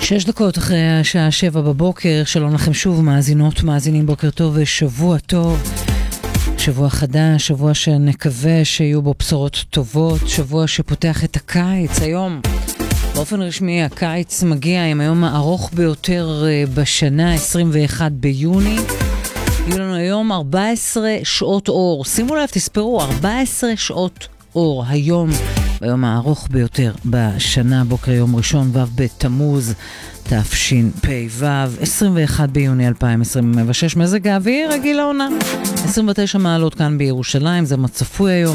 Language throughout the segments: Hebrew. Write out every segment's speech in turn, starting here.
6 דקות אחרי השעה 7 בבוקר, שלום לכם שוב מאזינות, מאזינים, בוקר טוב ושבוע טוב. שבוע חדש, שבוע שנקווה שיהיו בו בשורות טובות, שבוע שפותח את הקיץ. היום באופן רשמי הקיץ מגיע עם היום הארוך ביותר בשנה, 21 ביוני. יהיו לנו היום 14 שעות אור. שימו לב, תספרו, 14 שעות אור היום, ביום הארוך ביותר בשנה, בוקר יום ראשון, ו' בתמוז תשפ"ו, 21 ביוני 2026. מזג האוויר רגיל לעונה, 29 מעלות כאן בירושלים, זה מצפוי היום.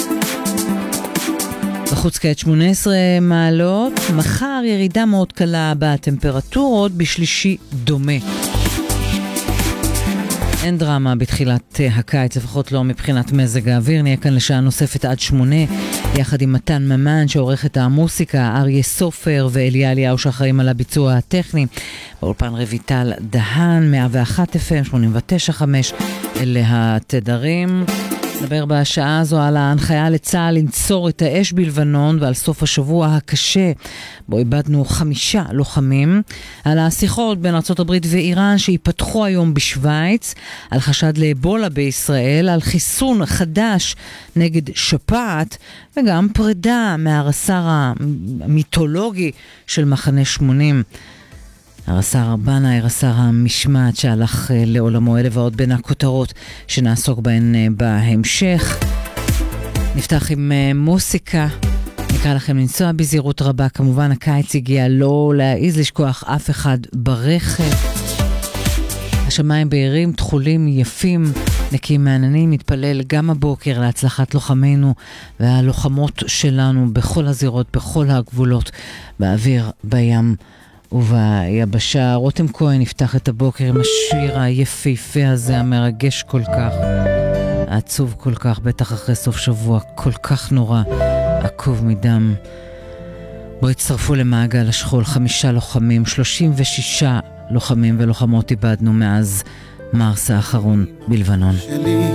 בחוץ כעת 18 מעלות, מחר ירידה מאוד קלה בטמפרטורות, בשלישי דומה. אין דרמה בתחילת הקיץ, לפחות לא מבחינת מזג האוויר. נהיה כאן לשעה נוספת עד 8, יחד עם מתן ממן שעורך את המוסיקה, אריה סופר ואליה אליהו שאחראים על הביצוע הטכני. באולפן רויטל דהן, 101 FM, 89.5, אלה התדרים. נדבר בשעה הזו על ההנחיה לצה"ל לנצור את האש בלבנון ועל סוף השבוע הקשה בו איבדנו 5 לוחמים, על השיחות בין ארצות הברית ואיראן שיפתחו היום בשוויץ, על חשד לאבולה בישראל, על חיסון חדש נגד שפעת, וגם פרידה מהרס"ר המיתולוגי של מחנה 80. הרס"ר בנאי, רס"ר המשמעת שהלך לעולמו. אלה ועוד בין הכותרות שנעסוק בהן בהמשך. נפתח עם מוסיקה, נקרא לכם לנסוע בזהירות רבה. כמובן הקיץ הגיע, לא להעיז לשכוח אף אחד ברכב. השמיים בהירים, תחולים יפים, נקיים מעננים. מתפלל גם הבוקר להצלחת לוחמינו והלוחמות שלנו בכל הזירות, בכל הגבולות, באוויר, בים וביבשה. רותם כהן יפתח את הבוקר עם השיר היפהפה הזה, המרגש כל כך, העצוב כל כך, בטח אחרי סוף שבוע כל כך נורא, עקוב מדם. בו הצטרפו למעגל השכול 5 לוחמים, 36 לוחמים ולוחמות איבדנו מאז מרס האחרון בלבנון. שלי